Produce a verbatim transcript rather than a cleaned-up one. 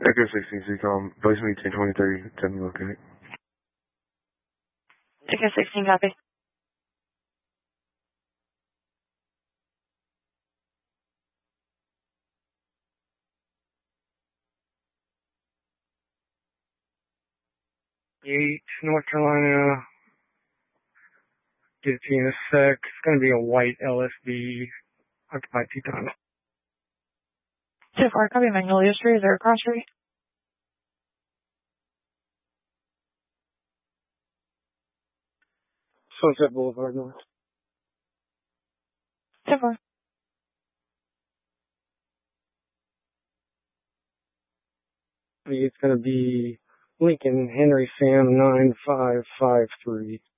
Echo sixteen, C com, voice me ten twenty thirty, tell me locate. Echo sixteen, copy. Eight, North Carolina. Get it to you in a sec. It's going to be a white L S V, occupied Teton. So far, copy Magnolia Street. Is there a cross street? Sunset Boulevard North. So far. It's going to be Lincoln Henry Sam nine five five three.